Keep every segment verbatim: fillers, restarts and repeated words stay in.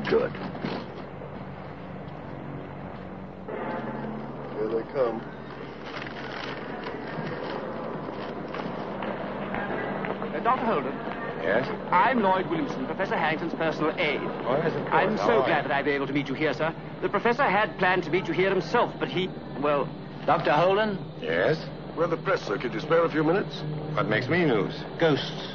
Good. Here they come. Uh, Doctor Holden. Yes? I'm Lloyd Williamson, Professor Harrington's personal aide. Oh, yes, of course. I'm so How are glad you? that I've been able to meet you here, sir. The professor had planned to meet you here himself, but he, well... Doctor Holden? Yes? We're the press, sir. Could you spare a few minutes? What makes me news? Ghosts.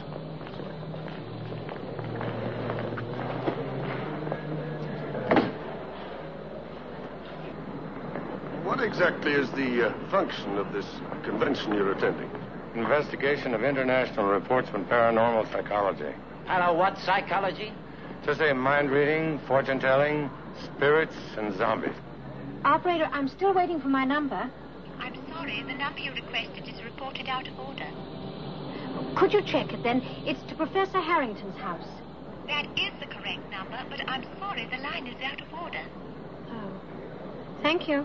What exactly is the uh, function of this convention you're attending? Investigation of international reports from paranormal psychology. Hello, what, psychology? To say mind reading, fortune telling, spirits, and zombies. Operator, I'm still waiting for my number. I'm sorry, the number you requested is reported out of order. Could you check it then? It's to Professor Harrington's house. That is the correct number, but I'm sorry, the line is out of order. Oh. Thank you.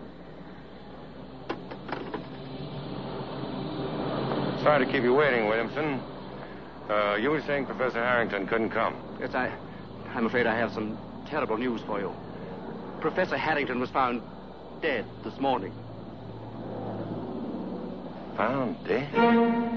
Sorry to keep you waiting, Williamson. Uh, you were saying Professor Harrington couldn't come. Yes, I... I'm afraid I have some terrible news for you. Professor Harrington was found dead this morning. Found dead?